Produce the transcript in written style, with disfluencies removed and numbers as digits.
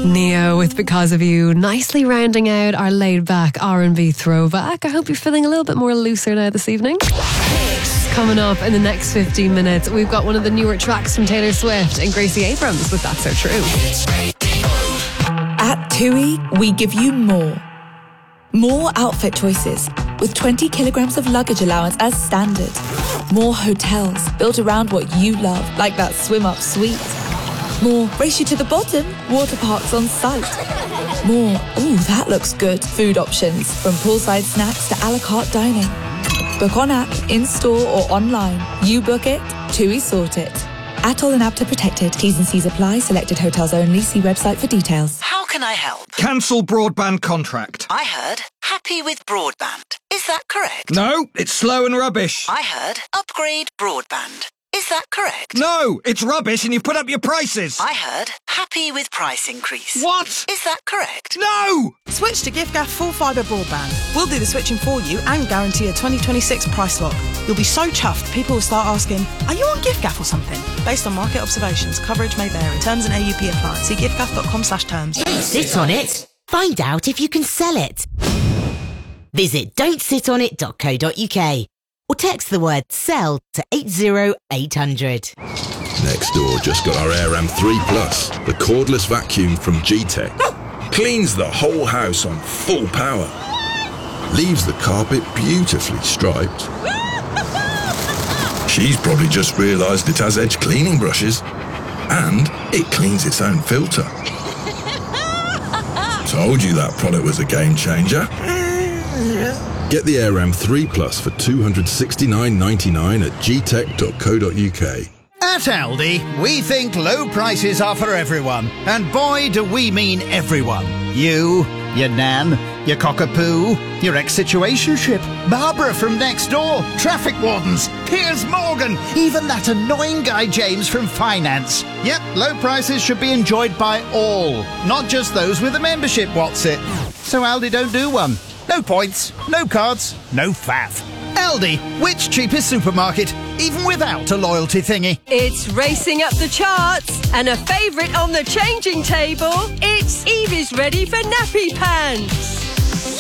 Neo with Because of You, nicely rounding out our laid-back R&B throwback. I hope you're feeling a little bit more looser now this evening. Coming up in the next 15 minutes, we've got one of the newer tracks from Taylor Swift and Gracie Abrams with That's So True. At TUI, we give you more. More outfit choices, with 20 kilograms of luggage allowance as standard. More hotels built around what you love, like that swim-up suite. More race you to the bottom, water parks on site. More, ooh, that looks good, food options, from poolside snacks to a la carte dining. Book on app, in-store or online. You book it, TUI sort it. Atoll and APTA protected. T's and C's apply. Selected hotels only. See website for details. How can I help? Cancel broadband contract. I heard happy with broadband. Is that correct? No, it's slow and rubbish. I heard upgrade broadband. Is that correct? No, it's rubbish and you've put up your prices. I heard happy with price increase. What? Is that correct? No! Switch to giffgaff full fibre broadband. We'll do the switching for you and guarantee a 2026 price lock. You'll be so chuffed, people will start asking, are you on giffgaff or something? Based on market observations, coverage may vary. Terms and AUP apply. See giffgaff.com/terms. Don't sit on it. Find out if you can sell it. Visit don'tsitonit.co.uk or text the word SELL to 80800. Nextdoor just got our AirAm 3 Plus, the cordless vacuum from G-Tech. Cleans the whole house on full power. Leaves the carpet beautifully striped. She's probably just realised it has edge cleaning brushes. And it cleans its own filter. Told you that product was a game changer. Get the AirAm 3 Plus for $269.99 at gtech.co.uk. At Aldi, we think low prices are for everyone. And boy, do we mean everyone. You, your nan, your cockapoo, your ex-situationship, Barbara from next door, traffic wardens, Piers Morgan, even that annoying guy James from finance. Yep, low prices should be enjoyed by all, not just those with a membership, what's it? So Aldi don't do one. No points, no cards, no faff. Aldi, which cheapest supermarket, even without a loyalty thingy? It's racing up the charts and a favourite on the changing table. It's Evie's ready for nappy pants.